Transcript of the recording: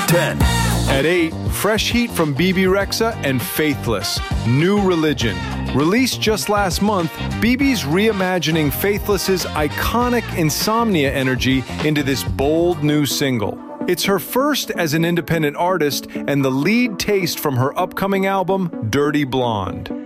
10. At 8, fresh heat from BB Rexa and Faithless, New Religion. Released just last month, BB's reimagining Faithless's iconic insomnia energy into this bold new single. It's her first as an independent artist and the lead taste from her upcoming album, Dirty Blonde.